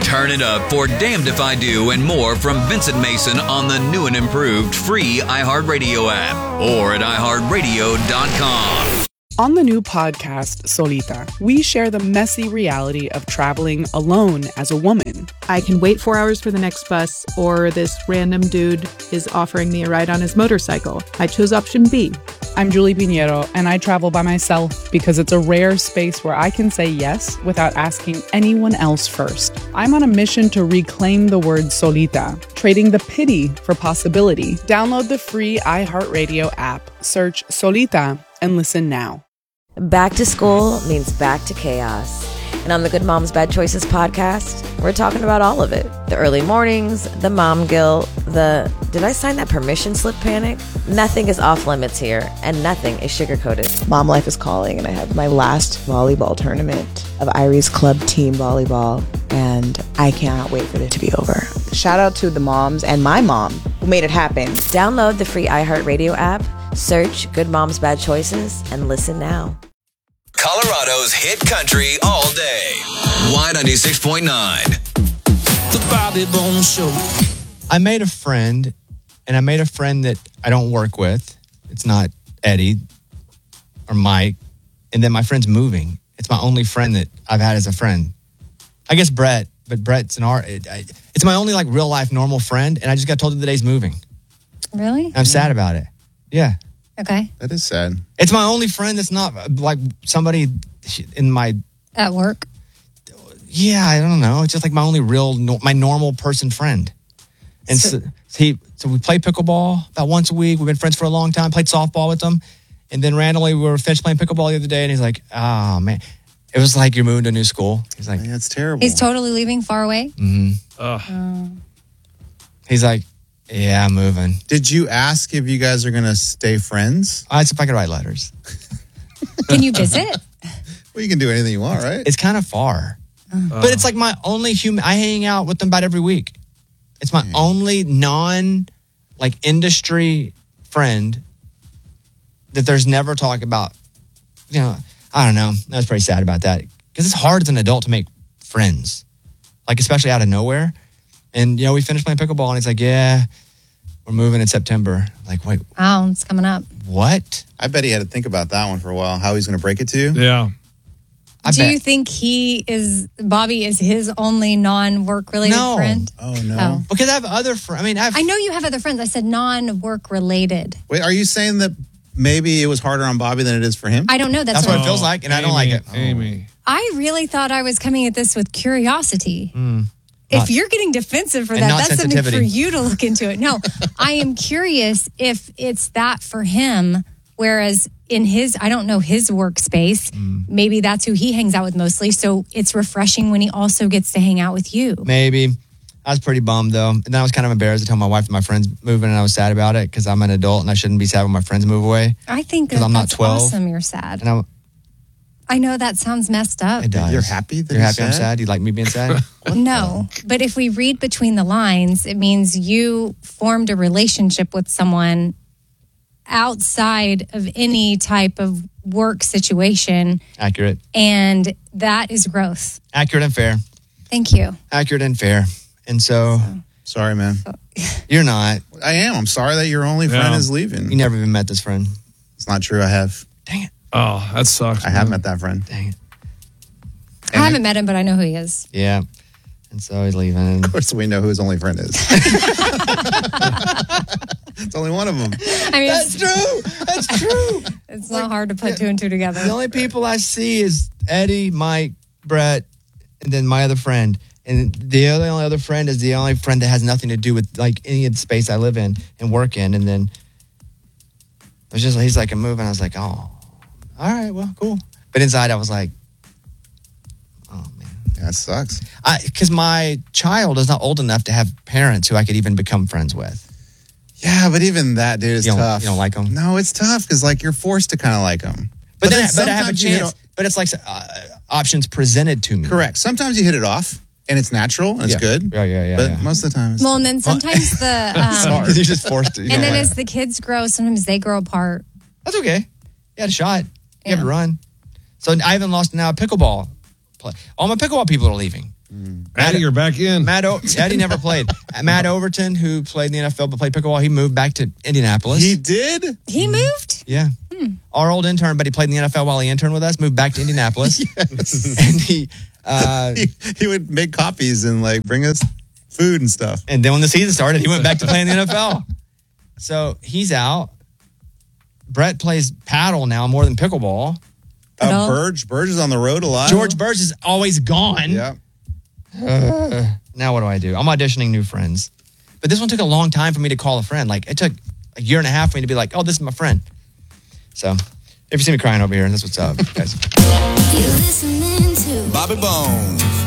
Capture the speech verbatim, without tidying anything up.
Turn it up for Damned If I Do and more from Vincent Mason on the new and improved free iHeartRadio app or at i heart radio dot com. On the new podcast, Solita, we share the messy reality of traveling alone as a woman. I can wait four hours for the next bus, or this random dude is offering me a ride on his motorcycle. I chose option B. I'm Julie Pinheiro, and I travel by myself because it's a rare space where I can say yes without asking anyone else first. I'm on a mission to reclaim the word solita, trading the pity for possibility. Download the free iHeartRadio app, search Solita, and listen now. Back to school means back to chaos. And on the Good Moms Bad Choices podcast, we're talking about all of it. The early mornings, the mom guilt, the did I sign that permission slip panic? Nothing is off limits here, and nothing is sugar-coated. Mom life is calling, and I have my last volleyball tournament of Irie's Club Team Volleyball, and I cannot wait for it to be over. Shout out to the moms and my mom who made it happen. Download the free iHeartRadio app, search Good Moms Bad Choices, and listen now. Colorado's hit country all day. Y ninety-six point nine. The Bobby Bones Show. I made a friend, and I made a friend that I don't work with. It's not Eddie or Mike. And then my friend's moving. It's my only friend that I've had as a friend. I guess Brett, but Brett's an art. It, I, it's my only like real life normal friend, and I just got told that he's moving. Really? I'm sad about it. Yeah. Okay. That is sad. It's my only friend that's not like somebody in my... At work? Yeah, I don't know. It's just like my only real, my normal person friend. And so, so, he, so we play pickleball about once a week. We've been friends for a long time. Played softball with him. And then randomly we were finished playing pickleball the other day, and he's like, oh, man. It was like you're moving to a new school. He's like... That's terrible. He's totally leaving far away? Mm-hmm. Oh. He's like... Yeah, I'm moving. Did you ask if you guys are going to stay friends? I asked if I could write letters. Can you visit? Well, you can do anything you want, right? It's kind of far. Oh. But it's like my only human... I hang out with them about every week. It's my mm. only non, like, industry friend that there's never talk about. You know, I don't know. I was pretty sad about that. Because it's hard as an adult to make friends. Like, especially out of nowhere. And, you know, we finished playing pickleball, and he's like, yeah, we're moving in September. I'm like, wait. Wow, it's coming up. What? I bet he had to think about that one for a while, how he's going to break it to you. Yeah. I Do bet. you think he is, Bobby is his only non-work related no. friend? Oh, no. Oh. Because I have other friends. I mean, I have... I know you have other friends. I said non-work related. Wait, are you saying that maybe it was harder on Bobby than it is for him? I don't know. That's, That's what, what it feels like, and Amy, I don't like it. Amy. I really thought I was coming at this with curiosity. Mm. If Not, you're getting defensive for and that, not that's something sensitivity. for you to look into it. No, I am curious if it's that for him, whereas in his, I don't know his workspace, mm. maybe that's who he hangs out with mostly. So it's refreshing when he also gets to hang out with you. Maybe. I was pretty bummed, though. And then I was kind of embarrassed to tell my wife that my friend's moving, and I was sad about it because I'm an adult and I shouldn't be sad when my friends move away. I think that I'm not that's twelve. awesome you're sad. And I, I know that sounds messed up. It does. You're happy that You're he's happy I'm sad? sad? You like me being sad? No, but if we read between the lines, it means you formed a relationship with someone outside of any type of work situation. Accurate. And that is growth. Accurate and fair. Thank you. Accurate and fair. And so... Sorry, man. You're not. I am. I'm sorry that your only friend Yeah. is leaving. You never even met this friend. It's not true. I have. Dang it. Oh, that sucks. I have met that friend. Dang it. I haven't met him, but I know who he is. Yeah. And so he's leaving. Of course, we know who his only friend is. It's only one of them. I mean, That's true. That's true. It's not hard to put two and two together. The only people I see is Eddie, Mike, Brett, and then my other friend. And the only other friend is the only friend that has nothing to do with like any of the space I live in and work in. And then it was just, he's like, I'm moving. I was like, oh, all right, well, cool. But inside I was like, oh, man. Yeah, that sucks. Because my child is not old enough to have parents who I could even become friends with. Yeah, but even that, dude, is You don't- tough. you don't like 'em? No, it's tough because like you're forced to kind of like them. But, But then, then but I have a sometimes you hit chance. But it's like uh, options presented to me. Correct. Sometimes you hit it off and it's natural and it's Yeah. good. Yeah, yeah, yeah. But yeah. most of the time, it's Well, and then sometimes the... Um, You're just forced to. You and know, then like- as the kids grow, sometimes they grow apart. That's okay. You had a shot. You Yeah. have to run. So I haven't lost now a pickleball play. All my pickleball people are leaving. Maddie, you're back in. Matt, o- Eddie never played. Matt Overton, who played in the N F L but played pickleball, he moved back to Indianapolis. He did? He moved? Yeah. Hmm. Our old intern, but he played in the N F L while he interned with us, moved back to Indianapolis. And he, uh, he he would make copies and like bring us food and stuff. And then when the season started, he went back to playing in the N F L. So he's out. Brett plays paddle now more than pickleball. Uh, Burge, Burge is on the road a lot. George Burge is always gone. Yeah. Uh, now what do I do? I'm auditioning new friends. But this one took a long time for me to call a friend. Like, it took a year and a half for me to be like, oh, this is my friend. So, if you see me crying over here, that's what's up, guys. Bobby Bones.